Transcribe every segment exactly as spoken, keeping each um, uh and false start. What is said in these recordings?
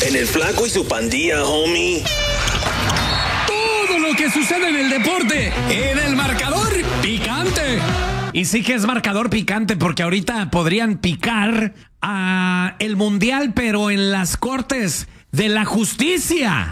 En el Flaco y su pandilla, homie. Todo lo que sucede en el deporte, en el marcador picante. Y sí que es marcador picante porque ahorita podrían picar a el mundial, pero en las cortes de la justicia.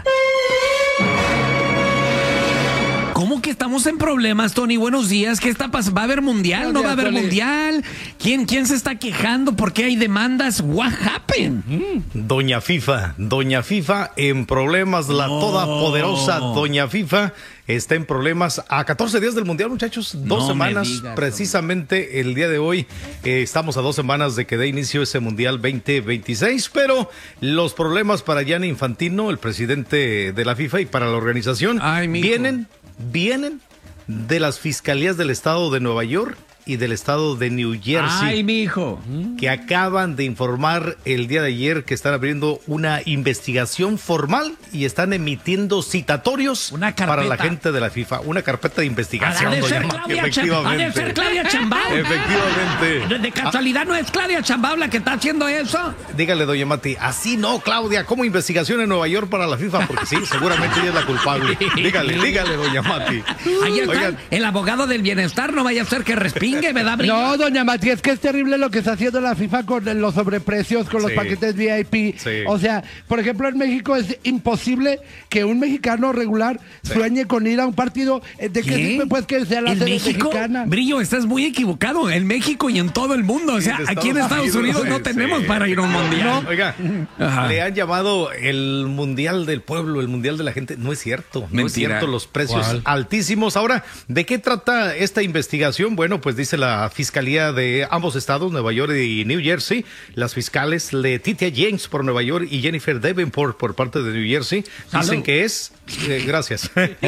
¿Cómo que estamos en problemas, Tony? Buenos días. ¿Qué está pasando? ¿Va a haber mundial? ¿No va a haber mundial? ¿Quién, quién se está quejando? ¿Por qué hay demandas? What happened? Doña FIFA, Doña FIFA en problemas, la No. todopoderosa Doña FIFA está en problemas a catorce días del mundial, muchachos, dos No me semanas, digas, precisamente el día de hoy, eh, estamos a dos semanas de que dé inicio ese mundial veinte veintiséis, pero los problemas para Gianni Infantino, el presidente de la FIFA, y para la organización, Ay, mijo. vienen, vienen de las fiscalías del estado de Nueva York y del estado de New Jersey. Ay, mijo. Que acaban de informar el día de ayer que están abriendo una investigación formal y están emitiendo citatorios Una carpeta. para la gente de la FIFA. Una carpeta de investigación. Ha de ser doña Claudia, Mati, Cham- ha de ser Claudia Chambao. Efectivamente. ¿De, de casualidad no es Claudia Chambao la que está haciendo eso? Dígale, doña Mati, así no, Claudia, ¿cómo investigación en Nueva York para la FIFA? Porque sí, seguramente ella es la culpable. Dígale, dígale, doña Mati. Ahí está Oigan, el abogado del bienestar, no vaya a ser que respingue, ¿verdad, Brillo? No, doña Mati, es que es terrible lo que está haciendo la FIFA con los sobreprecios, con los Sí. paquetes V I P. Sí. O sea, por ejemplo, en México es imposible que un mexicano regular sueñe con ir a un partido. ¿De qué ¿Qué? sirve, pues, que sea la ¿En sede México? mexicana? Brillo, estás muy equivocado. En México y en todo el mundo. O sea, en aquí en Estados Estados Unidos no Unidos, tenemos sí. para ir a un mundial. Oiga, Ajá. le han llamado el mundial del pueblo, el mundial de la gente. No es cierto, no Mentira. es cierto, los precios ¿Cuál? altísimos. Ahora, ¿de qué trata esta investigación? Bueno, pues dice la fiscalía de ambos estados, Nueva York y New Jersey, las fiscales Letitia James por Nueva York y Jennifer Davenport por parte de New Jersey, dicen Salud. que es, eh, gracias,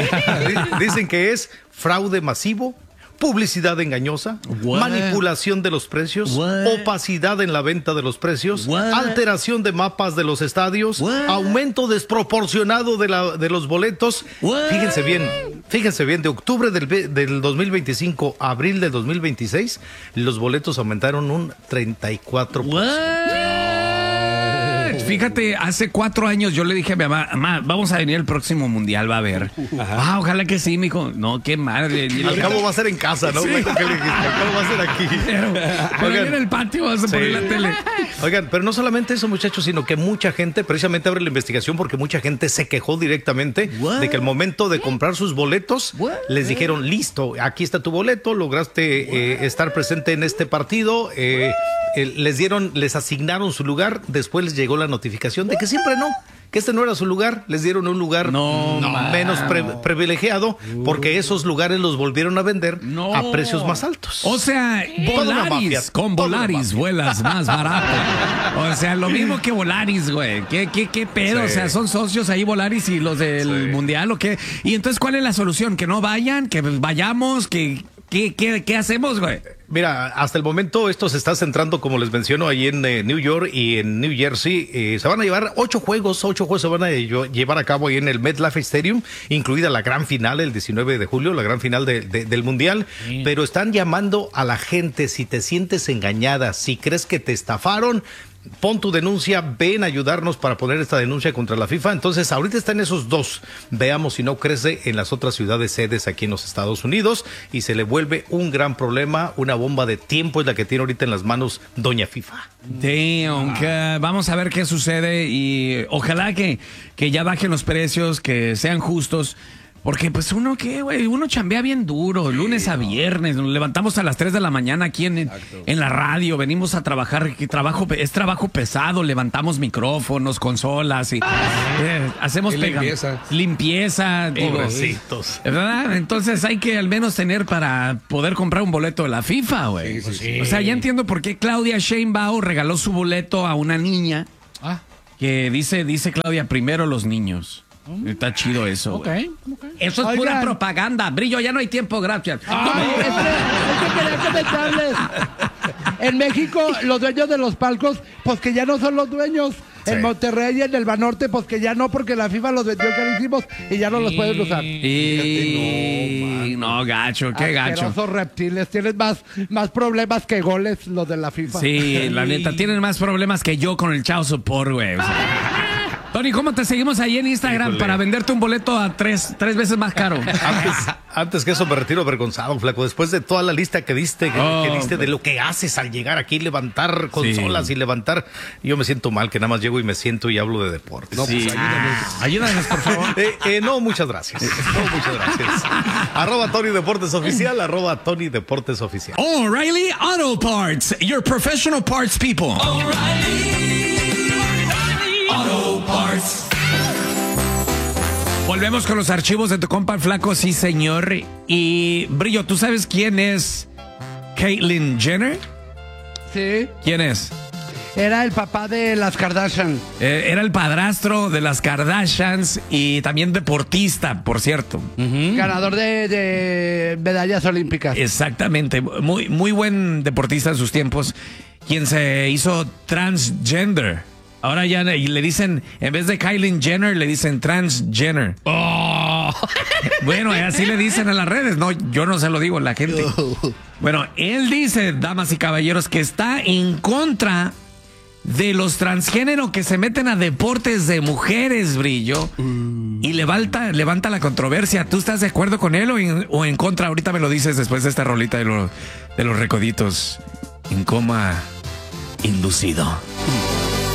dicen que es fraude masivo, publicidad engañosa, What? manipulación de los precios, What? opacidad en la venta de los precios, What? alteración de mapas de los estadios, What? aumento desproporcionado de, la, de los boletos. What? Fíjense bien, fíjense bien, de octubre del, ve- del dos mil veinticinco a abril del dos mil veintiséis, los boletos aumentaron un treinta y cuatro por ciento. What? Fíjate, hace cuatro años yo le dije a mi mamá, mamá, vamos a venir el próximo mundial, va a ver. Ah, ojalá que sí, mijo. No, qué madre. Y Al le- cabo va a ser en casa, ¿no? Sí. ¿Qué le dijiste? Al cabo va a ser aquí. Pero, pero ahí Oigan. en el patio vas a Sí. poner la tele. Oigan, pero no solamente eso, muchachos, sino que mucha gente, precisamente abre la investigación porque mucha gente se quejó directamente What? de que al momento de comprar sus boletos, What? les dijeron, listo, aquí está tu boleto, lograste eh, estar presente en este partido, eh, eh, les dieron, les asignaron su lugar, después les llegó la notificación de que siempre no, que este no era su lugar, les dieron un lugar No, man. menos pre- privilegiado porque esos lugares los volvieron a vender No. a precios más altos. O sea, Toda una Volaris, mafia, con toda una Volaris mafia. vuelas más barato. O sea, lo mismo que Volaris, güey. ¿Qué, qué, qué pedo? Sí. O sea, son socios ahí Volaris y los del Sí. Mundial o qué. Y entonces, ¿cuál es la solución? ¿Que no vayan? ¿Que vayamos? ¿Que, qué, qué, ¿Qué hacemos, güey? Mira, hasta el momento esto se está centrando, como les menciono, ahí en eh, New York y en New Jersey. Eh, se van a llevar ocho juegos, ocho juegos se van a lle- llevar a cabo ahí en el MetLife Stadium, incluida la gran final el diecinueve de julio, la gran final de- de- del Mundial. Pero están llamando a la gente, si te sientes engañada, si crees que te estafaron, pon tu denuncia, ven a ayudarnos para poner esta denuncia contra la FIFA. Entonces, ahorita están esos dos. Veamos si no crece en las otras ciudades sedes aquí en los Estados Unidos y se le vuelve un gran problema, una bomba de tiempo es la que tiene ahorita en las manos Doña FIFA. Damn, que vamos a ver qué sucede y ojalá que, que ya bajen los precios, que sean justos. Porque pues uno qué, güey, uno chambea bien duro, lunes a viernes, nos levantamos a las tres de la mañana aquí en, en la radio, venimos a trabajar, que trabajo, es trabajo pesado, levantamos micrófonos, consolas y eh, hacemos Y pega- limpieza. limpieza, digo, Pobrecitos. ¿verdad? Entonces hay que al menos tener para poder comprar un boleto de la FIFA, güey. Sí, sí, sí. O sea, ya entiendo por qué Claudia Sheinbaum regaló su boleto a una niña Ah, que dice, dice Claudia, primero los niños. Está chido eso. ok. güey. Eso es pura Oigan. propaganda. Brillo, ya no hay tiempo, gracias. Ay, es que, es que quería comentarles. En México, los dueños de los palcos, pues que ya no son los dueños. En Monterrey y en el Banorte, pues que ya no, porque la FIFA los vendió carísimos y ya no los pueden usar. Y... No, gacho, qué gacho. Asquerosos reptiles, tienen más, más problemas que goles los de la FIFA. Sí, la neta, tienen más problemas que yo con el Chao Support, güey. O sea, Tony, ¿cómo te seguimos ahí en Instagram Híjole. para venderte un boleto a tres, tres veces más caro? Antes, antes que eso me retiro avergonzado, flaco. Después de toda la lista que diste, que, Oh, que diste de pues. lo que haces al llegar aquí, levantar consolas Sí. y levantar, yo me siento mal, que nada más llego y me siento y hablo de deportes. Sí. pues, Ah, ayúdanos, por favor. Eh, eh, no, muchas gracias. No, muchas gracias. Arroba Tony Deportes Oficial, arroba Tony Deportes Oficial. O'Reilly Auto Parts, your professional parts people. Auto Parts. Volvemos con los archivos de tu compa el Flaco, sí señor. Y Brillo, ¿tú sabes quién es Caitlyn Jenner? Sí, ¿Quién es? era el papá de las Kardashian. Eh, era el padrastro de las Kardashians y también deportista, por cierto. Ganador de, de medallas olímpicas. Exactamente, muy, muy buen deportista en sus tiempos, quien se hizo transgender. Ahora ya le le dicen, en vez de Caitlyn Jenner, le dicen transgender. Bueno, así le dicen en las redes, no, yo no se lo digo, la gente. Bueno, él dice, damas y caballeros, que está en contra de los transgénero que se meten a deportes de mujeres, Brillo, y levanta, levanta la controversia. ¿Tú estás de acuerdo con él o en, o en contra? Ahorita me lo dices después de esta rolita de, lo- de los recoditos en coma inducido.